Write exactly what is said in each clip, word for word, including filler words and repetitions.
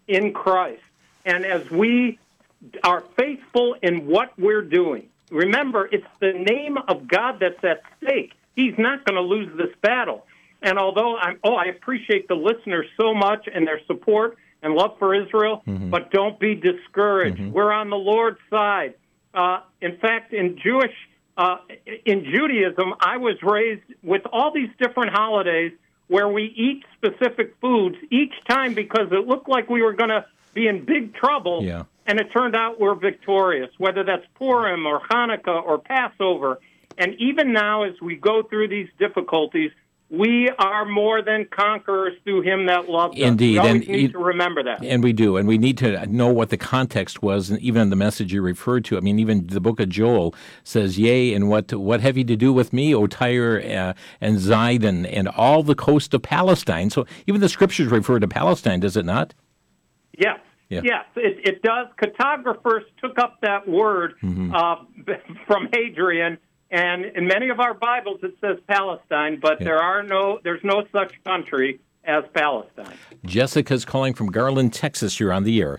in Christ. And as we are faithful in what we're doing, remember, it's the name of God that's at stake. He's not going to lose this battle. And although I'm, oh, I appreciate the listeners so much and their support and love for Israel, mm-hmm. but don't be discouraged. Mm-hmm. We're on the Lord's side. Uh, in fact, in Jewish, uh, in Judaism, I was raised with all these different holidays where we eat specific foods each time because it looked like we were going to be in big trouble, yeah. and it turned out we're victorious, whether that's Purim or Hanukkah or Passover. And even now, as we go through these difficulties, we are more than conquerors through him that loved us. Indeed. We always and need you, to remember that. And we do. And we need to know what the context was, and even the message you referred to. I mean, even the book of Joel says, yea, and what what have you to do with me, O Tyre uh, and Zidon, and all the coast of Palestine? So even the scriptures refer to Palestine, does it not? Yes. Yeah. Yes, it, it does. Cartographers took up that word mm-hmm. uh, from Hadrian. And in many of our Bibles, it says Palestine, but yeah. there are no, there's no such country as Palestine. Jessica's calling from Garland, Texas. You're on the air.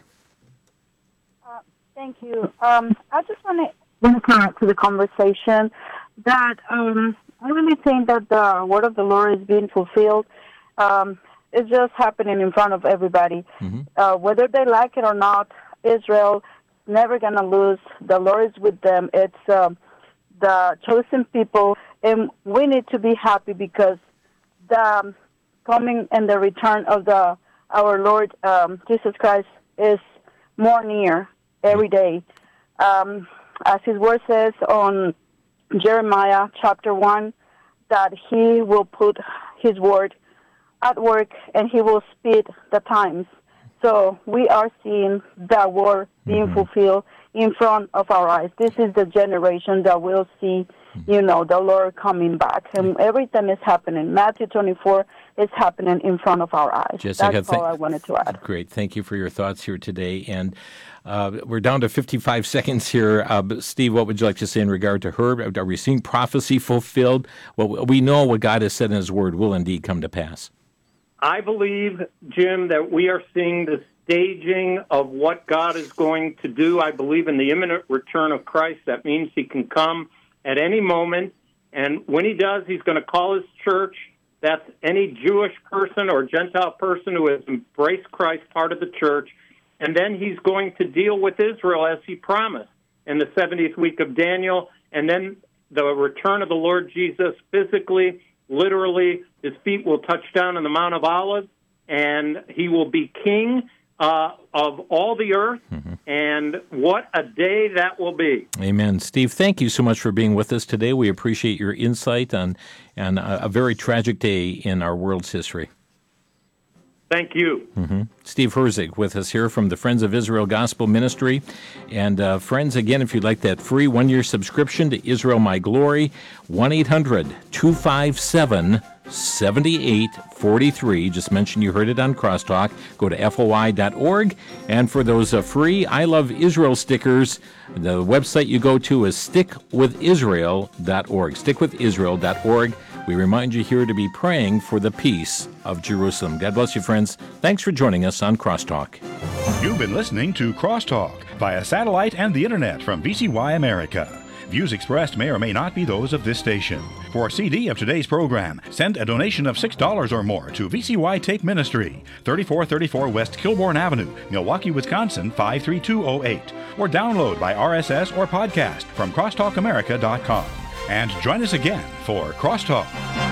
Uh, thank you. Um, I just want to connect to the conversation that um, I really think that the word of the Lord is being fulfilled. Um, it's just happening in front of everybody. Mm-hmm. Uh, whether they like it or not, Israel is never going to lose. The Lord is with them. It's... Um, the chosen people, and we need to be happy because the coming and the return of the our Lord um, Jesus Christ is more near every day. Um, as his word says on Jeremiah chapter one, that he will put his word at work and he will speed the times. So we are seeing that word being mm-hmm. fulfilled in front of our eyes. This is the generation that will see, you know, the Lord coming back. And everything is happening. Matthew twenty-four is happening in front of our eyes. Jessica, That's all I wanted to add. Great. Thank you for your thoughts here today. And uh, we're down to fifty-five seconds here. Uh, Steve, what would you like to say in regard to her? Are we seeing prophecy fulfilled? Well, we know what God has said in his word will indeed come to pass. I believe, Jim, that we are seeing the staging of what God is going to do. I believe in the imminent return of Christ. That means he can come at any moment. And when he does, he's going to call his church. That's any Jewish person or Gentile person who has embraced Christ, part of the church. And then he's going to deal with Israel as he promised in the seventieth week of Daniel. And then the return of the Lord Jesus physically, literally, his feet will touch down on the Mount of Olives, and he will be king uh, of all the earth, mm-hmm. and what a day that will be. Amen. Steve, thank you so much for being with us today. We appreciate your insight on, on a, a very tragic day in our world's history. Thank you. Mm-hmm. Steve Herzig with us here from the Friends of Israel Gospel Ministry. And uh, friends, again, if you'd like that free one-year subscription to Israel My Glory, one eight hundred two five seven seven eight four three. Just mention you heard it on Crosstalk. Go to F O I dot org. And for those uh, free I Love Israel stickers, the website you go to is stick with Israel dot org. stick with Israel dot org. We remind you here to be praying for the peace of Jerusalem. God bless you, friends. Thanks for joining us on Crosstalk. You've been listening to Crosstalk via satellite and the internet from V C Y America. Views expressed may or may not be those of this station. For a C D of today's program, send a donation of six dollars or more to V C Y Tape Ministry, thirty-four thirty-four West Kilbourne Avenue, Milwaukee, Wisconsin, five three two oh eight. Or download by R S S or podcast from crosstalk america dot com. And join us again for Crosstalk.